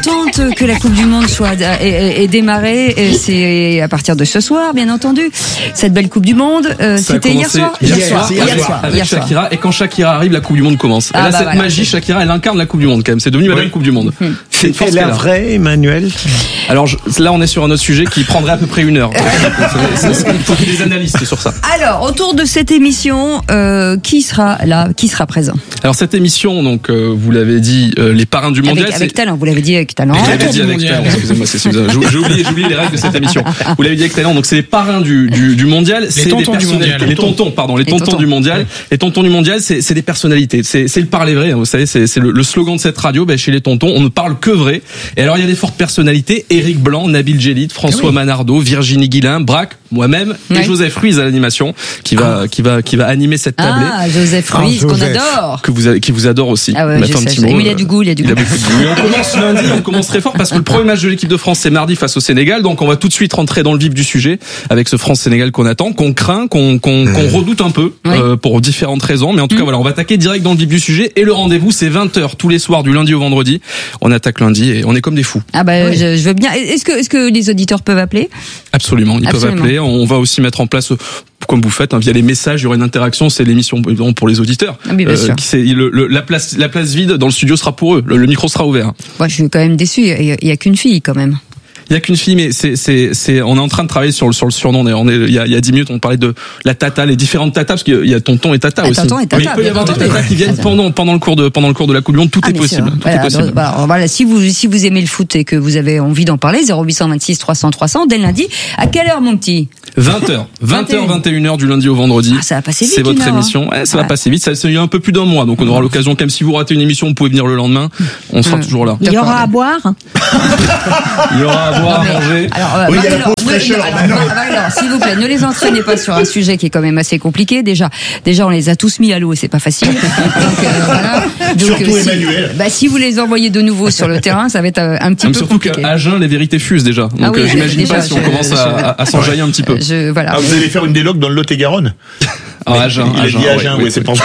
contente que la Coupe du Monde ait démarré. Et c'est à partir de ce soir, bien entendu. Cette belle Coupe du Monde, c'était hier soir. Avec Shakira. Et quand Shakira arrive, la Coupe du Monde commence. Elle a cette magie, Shakira, elle incarne la Coupe du Monde quand même. C'est devenu Madame Coupe du Monde. C'est une force la vraie, Emmanuel. Alors là, on est sur un autre sujet qui prendrait à peu près 1 heure. Il faut qu'il y ait des analystes sur ça. Alors, autour de cette émission, qui sera là, qui sera présent? Alors cette émission, donc vous l'avez dit, les parrains du mondial. Avec talent, vous l'avez dit avec talent. Vous l'avez dit avec talent. Excusez-moi, j'ai oublié les règles de cette émission. Vous l'avez dit avec talent. Donc c'est les parrains du mondial. Les tontons du mondial. Les tontons du mondial. Les tontons du mondial, c'est des personnalités. C'est le parler vrai. Vous savez, c'est le slogan de cette radio. Chez les tontons, on ne parle que vrai. Et alors il y a des fortes personnalités. Éric Blanc, Nabil Djellit, François Manardo, Virginie Guilin, Braque, moi-même et Joseph Ruiz à l'animation qui va animer cette tablée. Ah, Joseph Ruiz, qu'on adore. Qui vous adore aussi. Ah ouais, il a du goût, il a beaucoup de goût. Et on commence lundi, on commence très fort parce que le premier match de l'équipe de France c'est mardi face au Sénégal. Donc on va tout de suite rentrer dans le vif du sujet avec ce France-Sénégal qu'on attend, qu'on craint, qu'on redoute un peu pour différentes raisons. Mais en tout cas voilà, on va attaquer direct dans le vif du sujet et le rendez-vous c'est 20h tous les soirs du lundi au vendredi. On attaque lundi et on est comme des fous. Ah bah je veux bien. Est-ce que les auditeurs peuvent appeler? Absolument, ils peuvent appeler. On va aussi mettre en place, comme vous faites, via les messages, il y aura une interaction. C'est l'émission pour les auditeurs. Ah oui, bien sûr. La place vide dans le studio sera pour eux. Le micro sera ouvert. Moi, je suis quand même déçu. Il y a qu'une fille quand même. Il y a qu'une fille, mais on est en train de travailler sur le surnom. Il y a 10 minutes, on parlait de la tata, les différentes tatas, parce qu'il y a tonton et tata aussi. Tonton et tata, mais il peut y avoir des tatas qui viennent pendant le cours de la Coupe du Monde. Tout est possible. Tout est possible. Voilà, si vous aimez le foot et que vous avez envie d'en parler, 0826 300 300 dès le lundi. À quelle heure, mon petit? 20h, 21h du lundi au vendredi. Ah, ça va passer vite. C'est votre émission. Ça va passer vite. Ça y a un peu plus d'1 mois, donc on aura l'occasion. Même si vous ratez une émission, vous pouvez venir le lendemain. On sera toujours là. Il y aura à boire. Il y aura à boire, à manger. Alors, s'il vous plaît, ne les entraînez pas sur un sujet qui est quand même assez compliqué. Déjà, on les a tous mis à l'eau et c'est pas facile. Donc, surtout Emmanuel. Si vous les envoyez de nouveau sur le terrain, ça va être un petit peu compliqué. Surtout qu'à Agen, les vérités fusent déjà. Donc, j'imagine pas si on commence à s'enjailler un petit peu. Vous allez faire une déloque dans le Lot-et-Garonne? Agen. Il a dit Agen, oui, c'est pas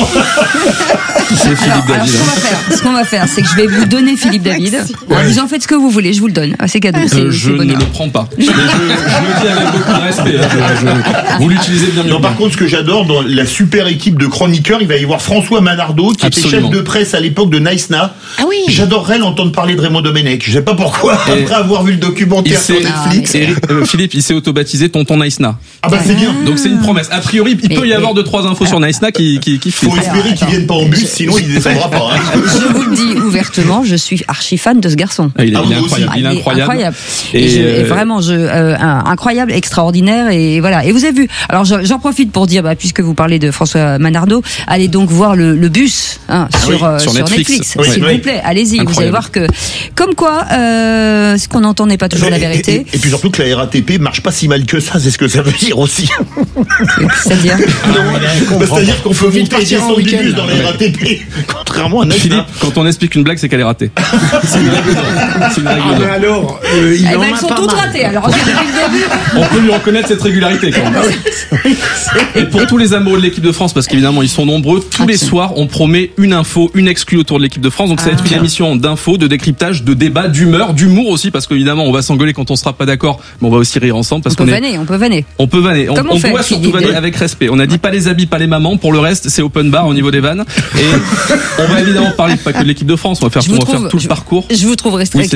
C'est Philippe David. Ce qu'on va faire, c'est que je vais vous donner Philippe David. Vous en faites ce que vous voulez, je vous le donne. C'est cadeau. Je ne le prends pas. Je le dis avec beaucoup de respect. Vous l'utilisez bien mieux. Non, par contre, ce que j'adore, dans la super équipe de chroniqueurs, il va y avoir François Manardo, qui était chef de presse à l'époque de Naïsna. Ah oui. J'adorerais l'entendre parler de Raymond Domenech. Je sais pas pourquoi, après avoir vu le documentaire sur Netflix. Philippe, il s'est auto-baptisé Tonton Naïsna. Ah bah c'est bien. Donc c'est une promesse. A priori, il peut y avoir 2-3 infos sur Naïsna qui faut espérer qu'ils viennent pas en bus, sinon il descendra pas. Je vous le dis ouvertement, je suis archi fan de ce garçon. Il est incroyable. Et vraiment, incroyable, extraordinaire, et voilà. Et vous avez vu. Alors j'en profite pour dire, puisque vous parlez de François Manardo, allez donc voir le bus sur Netflix. S'il vous plaît, allez-y. Vous allez voir que, comme quoi, ce qu'on entend n'est pas toujours la vérité. Et puis surtout que la RATP marche pas si mal que ça. C'est ce que ça veut dire aussi. C'est-à-dire. C'est-à-dire qu'on peut monter et descendre des bus dans la RATP. Contrairement à Naïsna. Philippe, quand on explique une blague, c'est qu'elle est ratée. C'est une règle d'or. Alors, elles sont toutes ratées. Alors, depuis le début. On peut lui reconnaître cette régularité quand même. Et pour tous les amoureux de l'équipe de France, parce qu'évidemment ils sont nombreux, tous les soirs on promet une info, une exclue autour de l'équipe de France. Donc ça va être une émission d'infos, de décryptage, de débat, d'humeur, d'humour aussi, parce qu'évidemment on va s'engueuler quand on sera pas d'accord, mais on va aussi rire ensemble parce on peut vanner. On peut vanner. On doit surtout vanner avec respect. On a dit pas les habits, pas les mamans. Pour le reste, c'est open bar au niveau des vannes. Et on va évidemment parler pas que de l'équipe de France. On va faire tout le parcours. Je vous trouve restrictif.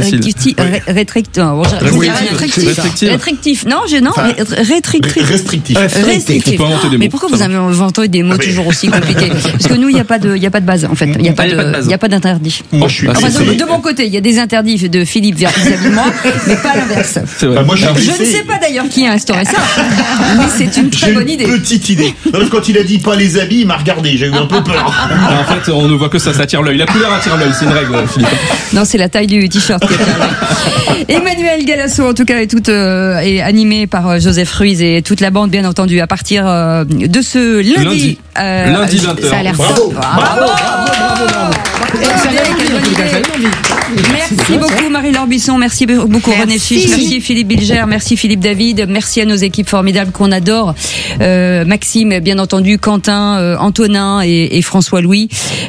Non, restrictif. Mais pourquoi vous avez inventé des mots toujours aussi compliqués? Parce que nous, il y a pas de base en fait. Il y a pas d'interdit. Moi, je suis. De mon côté, il y a des interdits de Philippe vis-à-vis de moi, mais pas l'inverse. C'est vrai. Moi, je ne sais pas d'ailleurs qui a instauré ça, mais c'est une très bonne idée. Petite idée. Quand il a dit pas les habits, il m'a regardé. J'ai eu un peu peur. En fait, on ne voit que ça attire l'œil. La couleur attire l'œil, c'est une règle, Philippe. Non, c'est la taille du t-shirt qui attire l'œil. Emmanuel Galasso, en tout cas, est animé par Joseph Ruiz et toute la bande, bien entendu, à partir de ce lundi. Lundi 20h. Ça a l'air bravo. bravo. Merci beaucoup Marie-Laure Bisson, merci beaucoup René Chiche, merci Philippe Bilger, merci Philippe David, merci à nos équipes formidables qu'on adore, Maxime bien entendu, Quentin, Antonin et François-Louis.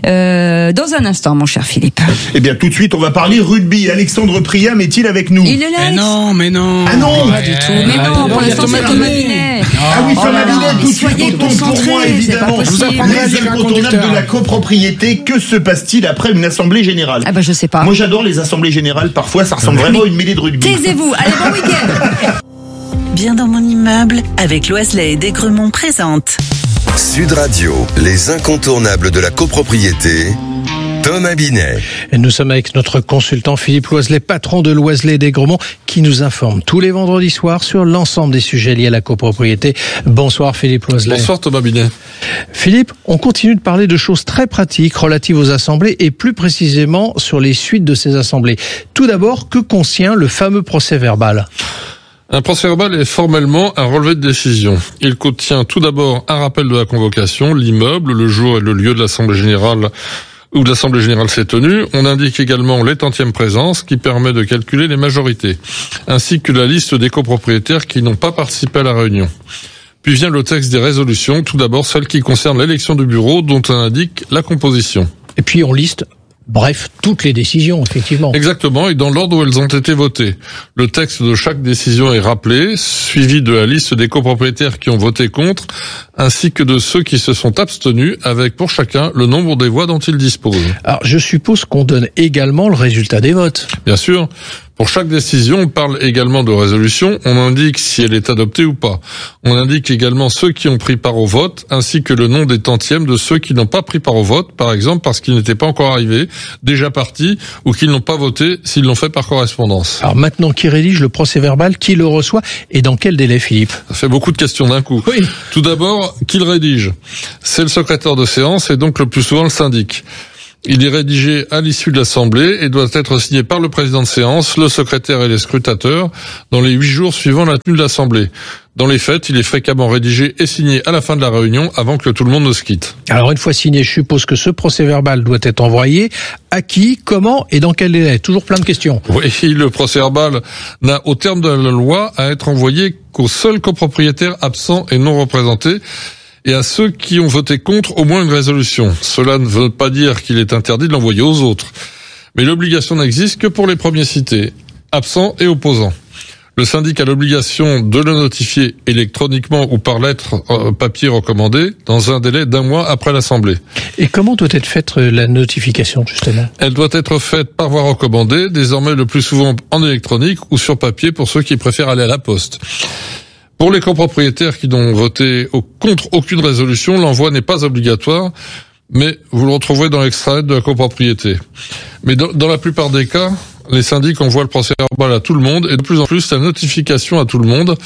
Dans un instant mon cher Philippe. Eh bien tout de suite on va parler rugby. Alexandre Priam est-il avec nous? Il est là. Mais non. Ah non, pas du tout. Mais non, pour l'instant c'est Thomas Binet. Ah oui, Thomas Binet, tout de suite on tombe pour moi évidemment. Je vous apprendrai les incontournables de la copropriété. Que se passe-t-il après une assemblée générale? Ah bah je sais pas. Moi j'adore les assemblées générales, parfois ça ressemble vraiment à une mêlée de rugby. Taisez-vous, allez bon week-end. Bien dans mon immeuble, avec Loiselet et Desgremont présente Sud Radio, les incontournables de la copropriété. Thomas Binet. Et nous sommes avec notre consultant Philippe Loiselet, patron de Loiselet et Desgremont, qui nous informe tous les vendredis soirs sur l'ensemble des sujets liés à la copropriété. Bonsoir Philippe Loiselet. Bonsoir Thomas Binet. Philippe, on continue de parler de choses très pratiques relatives aux assemblées et plus précisément sur les suites de ces assemblées. Tout d'abord, que contient le fameux procès-verbal ? Un procès-verbal est formellement un relevé de décision. Il contient tout d'abord un rappel de la convocation, l'immeuble, le jour et le lieu de l'assemblée générale où l'assemblée générale s'est tenue. On indique également les tantièmes présences qui permet de calculer les majorités, ainsi que la liste des copropriétaires qui n'ont pas participé à la réunion. Puis vient le texte des résolutions, tout d'abord celle qui concerne l'élection du bureau dont on indique la composition. Et puis on liste, bref, toutes les décisions, effectivement. Exactement, et dans l'ordre où elles ont été votées. Le texte de chaque décision est rappelé, suivi de la liste des copropriétaires qui ont voté contre, ainsi que de ceux qui se sont abstenus, avec pour chacun le nombre des voix dont ils disposent. Alors, je suppose qu'on donne également le résultat des votes. Bien sûr. Pour chaque décision, on parle également de résolution, on indique si elle est adoptée ou pas. On indique également ceux qui ont pris part au vote, ainsi que le nom des tantièmes de ceux qui n'ont pas pris part au vote, par exemple parce qu'ils n'étaient pas encore arrivés, déjà partis, ou qu'ils n'ont pas voté s'ils l'ont fait par correspondance. Alors maintenant, qui rédige le procès-verbal, qui le reçoit, et dans quel délai, Philippe ? Ça fait beaucoup de questions d'un coup. Oui. Tout d'abord, qui le rédige ? C'est le secrétaire de séance et donc le plus souvent le syndic. Il est rédigé à l'issue de l'Assemblée et doit être signé par le président de séance, le secrétaire et les scrutateurs dans les 8 jours suivant la tenue de l'Assemblée. Dans les faits, il est fréquemment rédigé et signé à la fin de la réunion avant que tout le monde ne se quitte. Alors une fois signé, je suppose que ce procès-verbal doit être envoyé à qui, comment et dans quel délai ? Toujours plein de questions. Oui, le procès-verbal n'a au terme de la loi à être envoyé qu'aux seuls copropriétaires absents et non représentés, et à ceux qui ont voté contre au moins une résolution. Cela ne veut pas dire qu'il est interdit de l'envoyer aux autres. Mais l'obligation n'existe que pour les premiers cités, absents et opposants. Le syndic a l'obligation de le notifier électroniquement ou par lettre papier recommandée dans un délai d'1 mois après l'Assemblée. Et comment doit être faite la notification, justement ? Elle doit être faite par voie recommandée, désormais le plus souvent en électronique ou sur papier pour ceux qui préfèrent aller à la poste. Pour les copropriétaires qui n'ont voté contre aucune résolution, l'envoi n'est pas obligatoire, mais vous le retrouverez dans l'extrait de la copropriété. Mais dans la plupart des cas, les syndics envoient le procès-verbal à tout le monde et de plus en plus la notification à tout le monde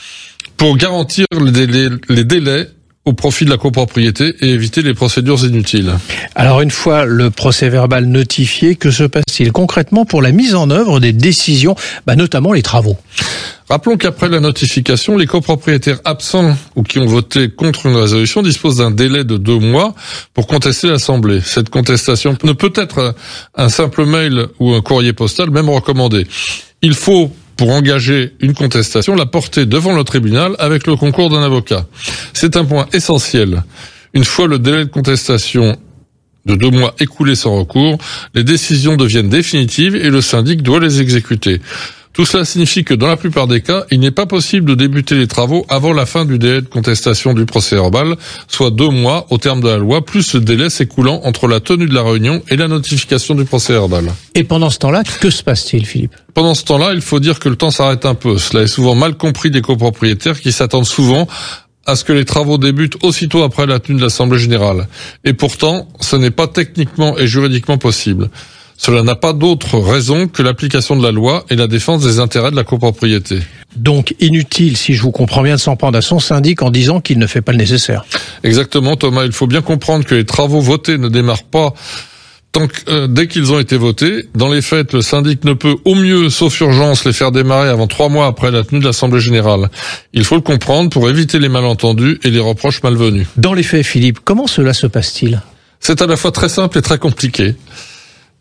pour garantir les délais au profit de la copropriété et éviter les procédures inutiles. Alors une fois le procès-verbal notifié, que se passe-t-il concrètement pour la mise en œuvre des décisions, notamment les travaux ? Rappelons qu'après la notification, les copropriétaires absents ou qui ont voté contre une résolution disposent d'un délai de 2 mois pour contester l'Assemblée. Cette contestation ne peut être un simple mail ou un courrier postal, même recommandé. Il faut, pour engager une contestation, la porter devant le tribunal avec le concours d'un avocat. C'est un point essentiel. Une fois le délai de contestation de 2 mois écoulé sans recours, les décisions deviennent définitives et le syndic doit les exécuter. Tout cela signifie que dans la plupart des cas, il n'est pas possible de débuter les travaux avant la fin du délai de contestation du procès-verbal, soit 2 mois au terme de la loi, plus le délai s'écoulant entre la tenue de la réunion et la notification du procès-verbal. Et pendant ce temps-là, que se passe-t-il, Philippe ? Pendant ce temps-là, il faut dire que le temps s'arrête un peu. Cela est souvent mal compris des copropriétaires qui s'attendent souvent à ce que les travaux débutent aussitôt après la tenue de l'Assemblée générale. Et pourtant, ce n'est pas techniquement et juridiquement possible. Cela n'a pas d'autre raison que l'application de la loi et la défense des intérêts de la copropriété. Donc inutile, si je vous comprends bien, de s'en prendre à son syndic en disant qu'il ne fait pas le nécessaire. Exactement, Thomas. Il faut bien comprendre que les travaux votés ne démarrent pas dès qu'ils ont été votés. Dans les faits, le syndic ne peut au mieux, sauf urgence, les faire démarrer avant 3 mois après la tenue de l'Assemblée générale. Il faut le comprendre pour éviter les malentendus et les reproches malvenus. Dans les faits, Philippe, comment cela se passe-t-il ? C'est à la fois très simple et très compliqué.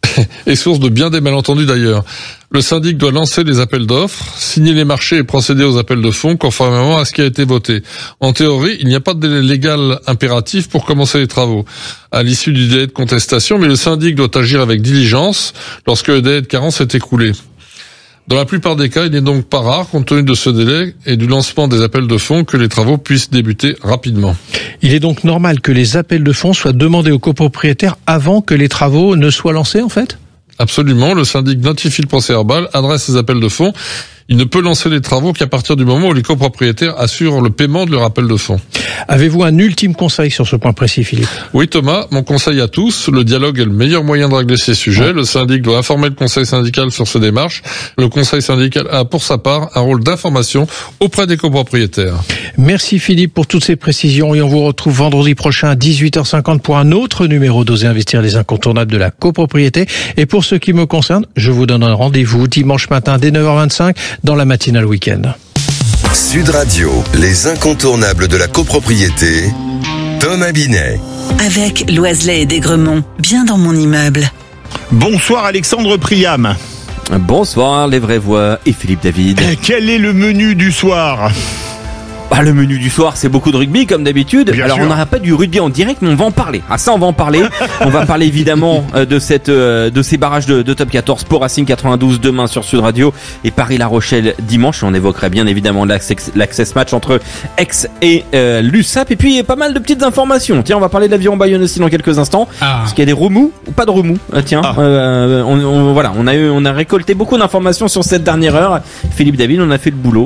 Et source de bien des malentendus d'ailleurs. Le syndic doit lancer les appels d'offres, signer les marchés et procéder aux appels de fonds conformément à ce qui a été voté. En théorie, il n'y a pas de délai légal impératif pour commencer les travaux à l'issue du délai de contestation, mais le syndic doit agir avec diligence lorsque le délai de carence est écoulé. Dans la plupart des cas, il n'est donc pas rare, compte tenu de ce délai et du lancement des appels de fonds, que les travaux puissent débuter rapidement. Il est donc normal que les appels de fonds soient demandés aux copropriétaires avant que les travaux ne soient lancés, en fait ? Absolument, le syndic notifie le procès-verbal, adresse ses appels de fonds. Il ne peut lancer les travaux qu'à partir du moment où les copropriétaires assurent le paiement de leur appel de fonds. Avez-vous un ultime conseil sur ce point précis, Philippe ? Oui, Thomas, mon conseil à tous, le dialogue est le meilleur moyen de régler ces sujets. Ouais. Le syndic doit informer le conseil syndical sur ces démarches. Le conseil syndical a, pour sa part, un rôle d'information auprès des copropriétaires. Merci Philippe pour toutes ces précisions et on vous retrouve vendredi prochain à 18h50 pour un autre numéro d'Oser Investir, les incontournables de la copropriété. Et pour ce qui me concerne, je vous donne un rendez-vous dimanche matin dès 9h25 dans la matinale week-end. Sud Radio, les incontournables de la copropriété, Thomas Binet. Avec Loiselet et Desgremont, bien dans mon immeuble. Bonsoir Alexandre Priam. Bonsoir les vraies voix et Philippe David. Quel est le menu du soir ? Bah, le menu du soir, c'est beaucoup de rugby comme d'habitude. Bien Alors sûr. on n'aura pas du rugby en direct, mais on va en parler. Ah ça, on va en parler. On va parler évidemment de ces barrages de Top 14 pour Racing 92 demain sur Sud Radio et Paris-La Rochelle dimanche. On évoquera bien évidemment l'access match entre Aix et l'USAP. Et puis il y a pas mal de petites informations. Tiens, on va parler de l'Aviron Bayonne aussi dans quelques instants. Parce qu'il y a des remous ou pas de remous. Voilà, on a récolté beaucoup d'informations sur cette dernière heure. Philippe David, on a fait le boulot.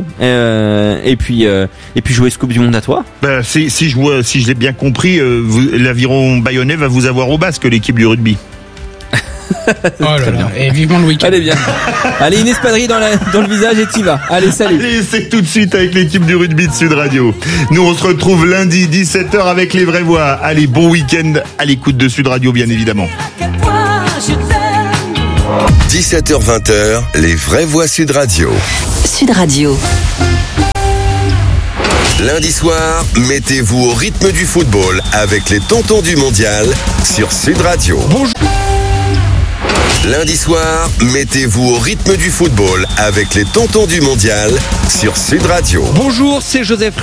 Et puis jouer ce Coupe du Monde à toi. Bah, si je l'ai bien compris, l'Aviron Bayonnais va vous avoir au basque, l'équipe du rugby. Oh là là, et vivement le week-end. Allez bien. Allez, une espadrille dans le visage et t'y vas. Allez, salut. Allez, c'est tout de suite avec l'équipe du rugby de Sud Radio. Nous, on se retrouve lundi 17h avec les vraies voix. Allez, bon week-end à l'écoute de Sud Radio, bien évidemment. 17h-20h, les vraies voix Sud Radio. Sud Radio. Lundi soir, mettez-vous au rythme du football avec les tontons du mondial sur Sud Radio. Bonjour. Lundi soir, mettez-vous au rythme du football avec les tontons du mondial sur Sud Radio. Bonjour, c'est Joseph